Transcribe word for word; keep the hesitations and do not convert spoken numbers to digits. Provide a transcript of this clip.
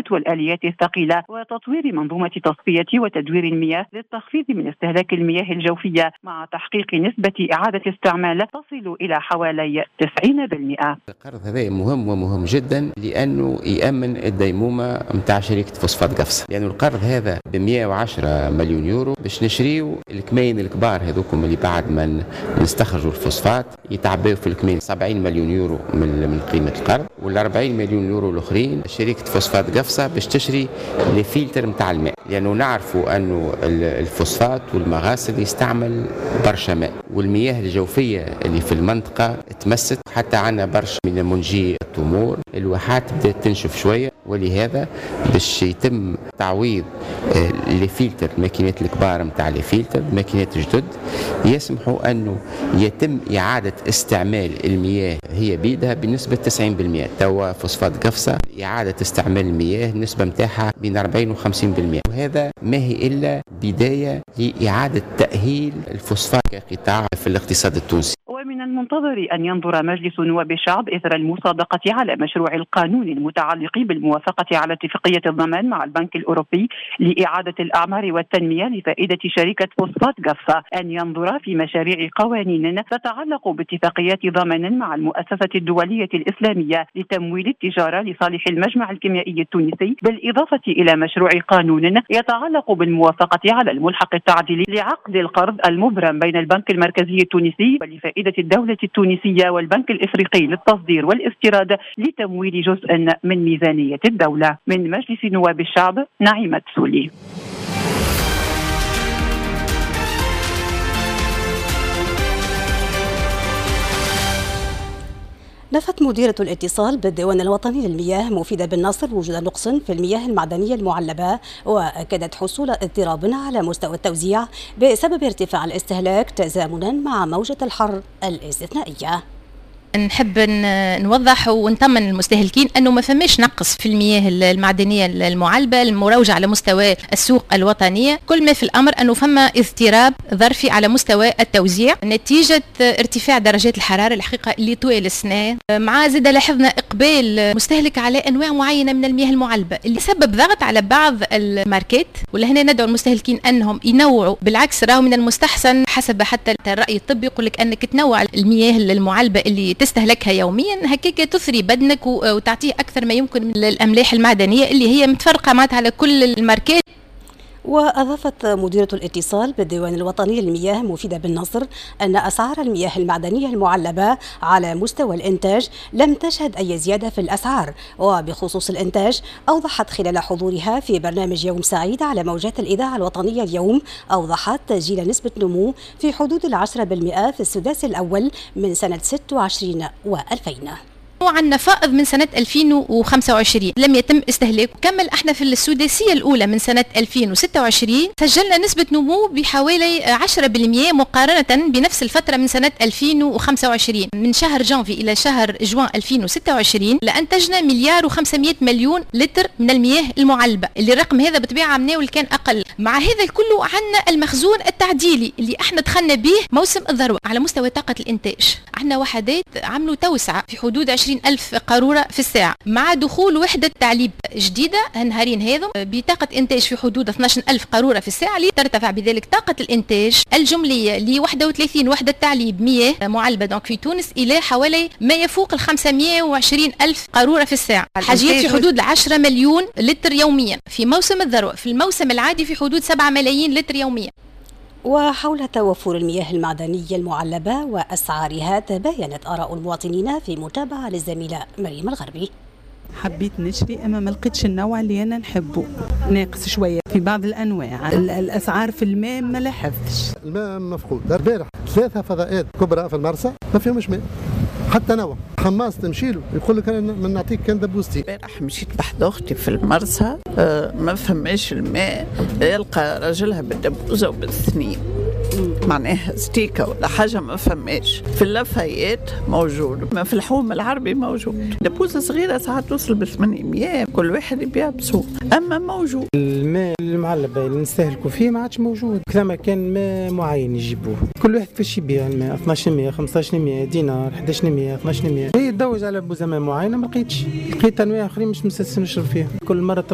الكائنات والآليات الثقيلة وتطوير منظومة تصفية وتدوير المياه للتخفيض من استهلاك المياه الجوفية مع تحقيق نسبة إعادة استعمال تصل إلى حوالي تسعين بالمئة. القرض هذا مهم ومهم جدا لأنه يأمن الديمومة متاع شركة فوسفات قفصة، لأنه القرض هذا ب مئة وعشرة مليون يورو باش نشريو الكمين الكبار هذوكم اللي بعد ما نستخرجوا الفوسفات يتعبوا في الكمين سبعين مليون يورو من من قيمة القرض، وال أربعين مليون يورو الأخرين شركة فوسفات قفصة باش تشري لي فلتر متاع الماء، لأنه نعرفوا أنه الفوسفات والمغاسل يستعمل برشا ماء، والمياه الجوفية اللي في المنطقة تمست، حتى عنا برشا من منجي التمور الواحات بدأت تنشف شوية، ولهذا باش يتم تعويض لي فلتر الماكينات الكبار متاع لي فلتر ماكينات جدد يسمحوا أنه يتم إعادة استعمال المياه هي بيدها بنسبة تسعين بالمئة. توا فوسفات قفصة إعادة استعمال المياه النسبة متاعها بين أربعين و خمسين بالمئة، وهذا ما هي إلا بداية لإعادة تأهيل الفوسفات كقطاع في الاقتصاد التونسي. ومن المنتظر أن ينظر مجلس نواب الشعب إثر المصادقة على مشروع القانون المتعلق بالموافقة على اتفاقية الضمان مع البنك الأوروبي لإعادة الأعمار والتنمية لفائدة شركة فوسفات قفصة أن ينظر في مشاريع قوانين تتعلق باتفاقيات ضمان مع المؤسسة الدولية الإسلامية لتمويل التجارة لصالح المجمع الكيميائي التونسي، بالإضافة إلى مشروع قانون يتعلق بالموافقة على الملحق التعديلي لعقد القرض المبرم بين البنك المركزي التونسي ولفائدة الدولة التونسية والبنك الإفريقي للتصدير والاستيراد لتمويل جزء من ميزانية الدولة. من مجلس نواب الشعب، نعيمة سولي. نفت مديرة الاتصال بالديوان الوطني للمياه مفيدة بن ناصر وجود نقص في المياه المعدنية المعلبة، وأكدت حصول اضطراب على مستوى التوزيع بسبب ارتفاع الاستهلاك تزامنا مع موجة الحر الاستثنائية. نحب نوضح ونطمن المستهلكين أنه ما فماش نقص في المياه المعدنية المعلبة المروجة على مستوى السوق الوطنية، كل ما في الأمر أنه فما اضطراب ظرفي على مستوى التوزيع نتيجة ارتفاع درجات الحرارة الحقيقة اللي طوال السنة، مع زيادة لاحظنا إقبال مستهلك على أنواع معينة من المياه المعلبة اللي سبب ضغط على بعض الماركات. ولهنا ندعو المستهلكين أنهم ينوعوا، بالعكس راهو من المستحسن حسب حتى الرأي الطبي يقول لك أنك تنوع المياه المعلبة اللي تستهلكها يوميا، هكاك تثري بدنك وتعطيه أكثر ما يمكن من الأملاح المعدنية اللي هي متفرقة معناتها على كل الماركات. وأضافت مديرة الاتصال بالديوان الوطني للمياه مفيدة بن ناصر أن أسعار المياه المعدنية المعلبة على مستوى الإنتاج لم تشهد أي زيادة في الأسعار. وبخصوص الإنتاج أوضحت خلال حضورها في برنامج يوم سعيد على موجات الإذاعة الوطنية اليوم، أوضحت تسجيل نسبة نمو في حدود العشرة بالمئة في السداس الأول من سنة ستة وعشرين وألفين. وعندنا فائض من سنة ألفين وخمسة وعشرين لم يتم استهلاكه. كمل احنا في السداسية الأولى من سنة ألفين وستة وعشرين سجلنا نسبة نمو بحوالي عشرة بالمئة مقارنة بنفس الفترة من سنة ألفين وخمسة وعشرين. من شهر جانفي إلى شهر جوان ألفين وستة وعشرين لأنتجنا مليار وخمسمائة مليون لتر من المياه المعلبة، اللي الرقم هذا بطبيعة عمناه واللي كان أقل. مع هذا الكل عندنا المخزون التعديلي اللي احنا دخلنا به موسم الذروة على مستوى طاقة الإنتاج. عندنا وحدات عملوا توسعة في حدود عشرين ألف قارورة في الساعة، مع دخول وحدة تعليب جديدة هالنهارين هذم بطاقة إنتاج في حدود اثني عشر ألف قارورة في الساعة، لترتفع بذلك طاقة الإنتاج الجملية ل واحد وثلاثين وحدة تعليب مياه معلبة دونك في تونس إلى حوالي ما يفوق ال خمسمائة وعشرين ألف قارورة في الساعة، حاجات في حدود عشرة مليون لتر يوميا في موسم الذروة. في الموسم العادي في حدود سبعة ملايين لتر يوميا. وحول توفر المياه المعدنية المعلبة وأسعارها تباينت آراء المواطنين في متابعة للزميلة مريم الغربي. حبيت نشري اما ما لقيتش النوع اللي انا نحبه، ناقص شويه في بعض الانواع. الاسعار في الماء ما لاحظتش، الماء مفقود. البارح ثلاثه فضاءات كبرى في المرسى ما فيهمش ماء حتى نوع. حماس تمشي له يقول لك انا من نعطيك كان دبوستي. البارح مشيت بحد اختي في المرسى أه ما فهمش الماء، يلقى راجلها بالدبوزه وبالثنين معناها ستيكه ولا حاجه ما فهمش. في اللافايات موجود، ما في الحوم العربي موجود. دبوزه صغيره ساعات توصل ب ثمانمائة، كل واحد يبيع بسوق، اما موجود. الماء المعلب اللي نستهلكوا فيه ما عادش موجود، كما كان ماء معين يجيبوه. كل واحد فاش يبيع الماء اثناش مية خمسطاش مية دينار، حداش مية اثناش مية. هي تدوج على بوزه ماء معينه ما لقيتش، لقيت انواع اخرين مش مسلسل نشرب فيها. كل مره